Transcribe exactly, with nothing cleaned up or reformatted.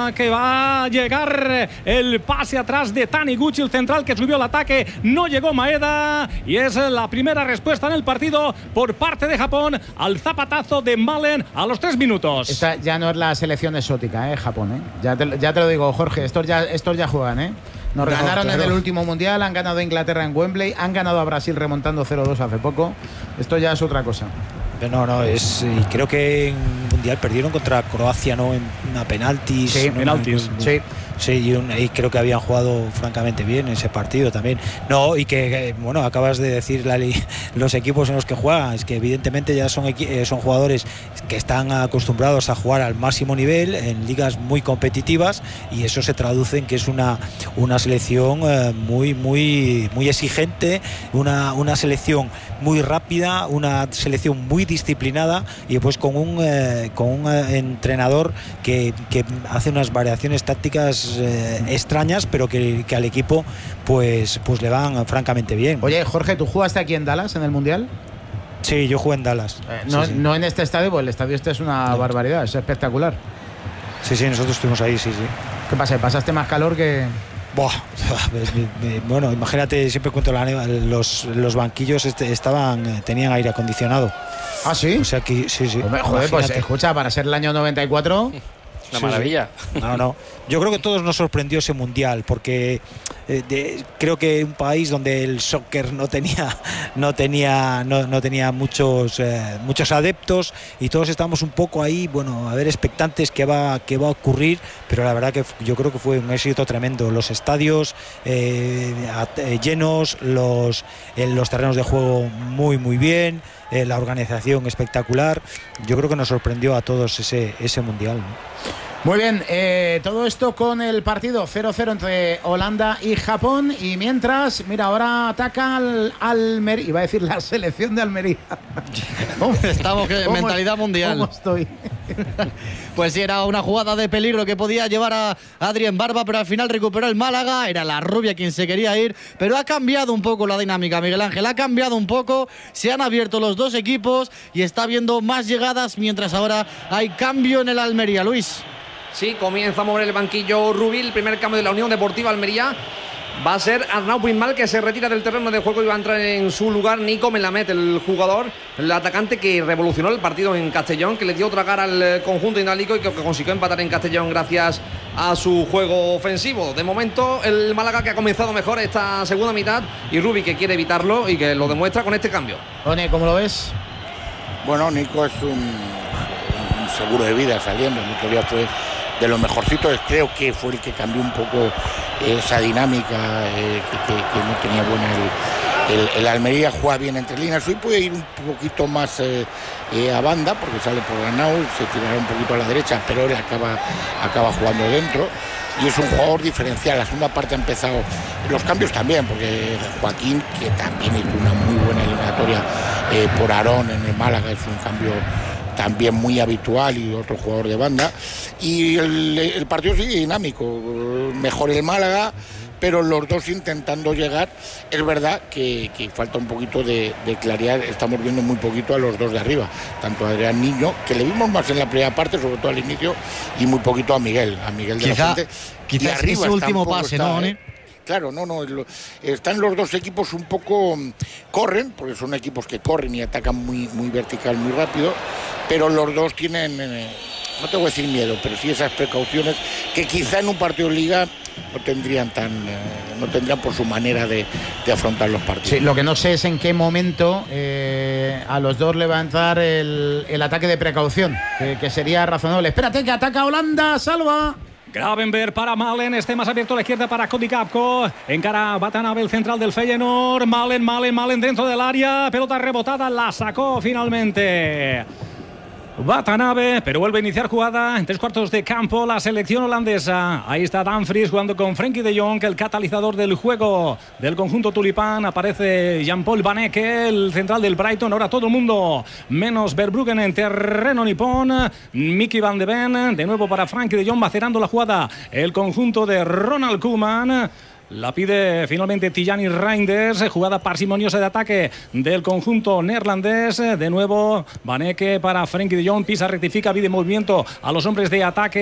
Maeda, que va a llegar el pase atrás de Taniguchi, el central que subió al ataque. No llegó Maeda y es la primera respuesta en el partido por parte de Japón al zapatazo de Malen a los tres minutos. Esta ya no es la selección exótica, ¿eh? Japón, ¿eh? Ya te, ya te lo digo, Jorge, estos ya, estos ya juegan, ¿eh? Nos no, ganaron claro. en el último mundial, han ganado a Inglaterra en Wembley, han ganado a Brasil remontando cero dos hace poco. Esto ya es otra cosa. No, no, es, y creo que en Mundial perdieron contra Croacia, ¿no? En una penaltis. Sí, ¿no? penaltis. Sí. Sí, y, un, y creo que habían jugado francamente bien ese partido también. No, y que, bueno, acabas de decir la, los equipos en los que juegan, es que evidentemente ya son, son jugadores que están acostumbrados a jugar al máximo nivel en ligas muy competitivas, y eso se traduce en que es una, una selección eh, muy, muy, muy exigente, una, una selección muy rápida, una selección muy disciplinada, y pues con un, eh, con un eh, entrenador que, que hace unas variaciones tácticas Eh, extrañas, pero que, que al equipo pues, pues le van francamente bien. Oye, Jorge, ¿tú jugaste aquí en Dallas en el Mundial? Sí, yo jugué en Dallas. Eh, no, sí, sí. no en este estadio, pues el estadio este es una no. barbaridad, es espectacular. Sí, sí, nosotros estuvimos ahí, sí, sí. ¿Qué pasa? ¿Pasaste más calor que...? Buah, bueno, imagínate, siempre cuento la, los, los banquillos este, estaban, tenían aire acondicionado. ¿Ah, sí? O sea, aquí, sí, sí. Hombre, joder, pues escucha, para ser el año noventa y cuatro... Una maravilla. Sí, sí. No, no. Yo creo que a todos nos sorprendió ese mundial, porque eh, de, creo que un país donde el soccer no tenía, no tenía, no, no tenía muchos, eh, muchos adeptos, y todos estábamos un poco ahí, bueno, a ver, expectantes qué va, qué va a ocurrir, pero la verdad que yo creo que fue un éxito tremendo. Los estadios eh, llenos, los, eh, los terrenos de juego muy, muy bien. Eh, la organización espectacular. Yo creo que nos sorprendió a todos ese, ese mundial, ¿no? Muy bien, eh, todo esto con el partido cero cero entre Holanda y Japón, y mientras, mira, ahora ataca al Almería, iba a decir la selección de Almería. Estamos en mentalidad mundial. ¿Cómo estoy? Pues sí, era una jugada de peligro que podía llevar a Adrien Barba, pero al final recuperó el Málaga. Era la rubia quien se quería ir, pero ha cambiado un poco la dinámica, Miguel Ángel. Ha cambiado un poco, se han abierto los dos equipos y está habiendo más llegadas, mientras ahora hay cambio en el Almería. Luis. Sí, comienza a mover el banquillo Rubí, el primer cambio de la Unión Deportiva Almería. Va a ser Arnau Puigmal, que se retira del terreno de juego, y va a entrar en su lugar Nico Melamed, el jugador, el atacante que revolucionó el partido en Castellón, que le dio otra cara al conjunto inálico y que consiguió empatar en Castellón gracias a su juego ofensivo. De momento, el Málaga, que ha comenzado mejor esta segunda mitad, y Rubí, que quiere evitarlo y que lo demuestra con este cambio. One, ¿cómo lo ves? Bueno, Nico es un, un seguro de vida saliendo. El otro día fue de los mejorcitos, creo que fue el que cambió un poco esa dinámica eh, que, que, que no tenía buena el, el, el Almería. Juega bien entre líneas, hoy puede ir un poquito más eh, eh, a banda, porque sale por Arnau, se tirará un poquito a la derecha, pero él acaba, acaba jugando dentro, y es un jugador diferencial. La segunda parte ha empezado, los cambios también, porque Joaquín, que también hizo una muy buena eliminatoria eh, por Aarón en el Málaga, es un cambio también muy habitual, y otro jugador de banda, y el, el partido sigue dinámico, mejor el Málaga, pero los dos intentando llegar. Es verdad que, que falta un poquito de, de claridad, estamos viendo muy poquito a los dos de arriba, tanto a Adrián Niño, que le vimos más en la primera parte, sobre todo al inicio, y muy poquito a Miguel, a Miguel de quizá, la Fuente. Quizás ese último pase, está, ¿no, ¿eh? Claro, no, no, lo, están los dos equipos un poco, corren, porque son equipos que corren y atacan muy, muy vertical, muy rápido, pero los dos tienen, eh, no te voy a decir miedo, pero sí esas precauciones que quizá en un partido de liga no tendrían tan, eh, no tendrían por su manera de, de afrontar los partidos. Sí, lo que no sé es en qué momento eh, a los dos le va a entrar el, el ataque de precaución, que, que sería razonable. Espérate, que ataca Holanda, salva. Gravenberg para Malen, este más abierto a la izquierda para Cody Gakpo. Encara Watanabe, el central del Feyenoord. Malen, Malen, Malen dentro del área. Pelota rebotada, la sacó finalmente Watanabe, pero vuelve a iniciar jugada en tres cuartos de campo la selección holandesa. Ahí está Dumfries jugando con Frenkie de Jong, el catalizador del juego del conjunto tulipán. Aparece Jean-Paul Van Ecke, el central del Brighton. Ahora todo el mundo menos Verbruggen en terreno nipón. Mickey Van de Ven, de nuevo para Frenkie de Jong, macerando la jugada el conjunto de Ronald Koeman. La pide finalmente Tijani Reinders, jugada parsimoniosa de ataque del conjunto neerlandés. De nuevo Van Ecke para Frenkie de Jong, pisa, rectifica, pide movimiento a los hombres de ataque.